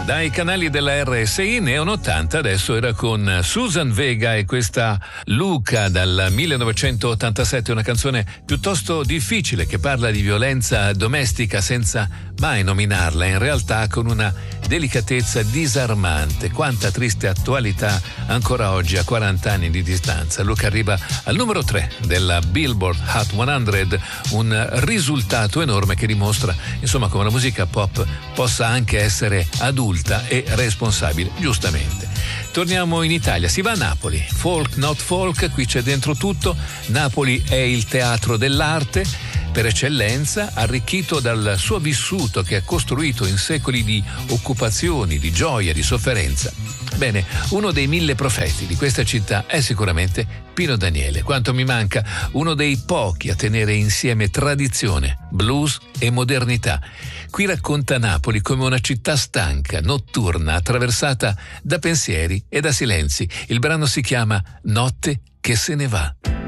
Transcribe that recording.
Dai canali della RSI Neon 80 adesso era con Susan Vega e questa Luca dal 1987, una canzone piuttosto difficile che parla di violenza domestica senza mai nominarla, in realtà con una delicatezza disarmante. Quanta triste attualità ancora oggi a 40 anni di distanza. Luca arriva al numero 3 della Billboard Hot 100, un risultato enorme che dimostra insomma come la musica pop possa anche essere adulta e responsabile, giustamente. Torniamo in Italia, si va a Napoli, folk not folk, qui c'è dentro tutto. Napoli è il teatro dell'arte per eccellenza, arricchito dal suo vissuto che ha costruito in secoli di occupazioni, di gioia, di sofferenza. Bene, uno dei 1000 profeti di questa città è sicuramente Pino Daniele. Quanto mi manca, uno dei pochi a tenere insieme tradizione, blues e modernità. Qui racconta Napoli come una città stanca, notturna, attraversata da pensieri e da silenzi. Il brano si chiama Notte che se ne va.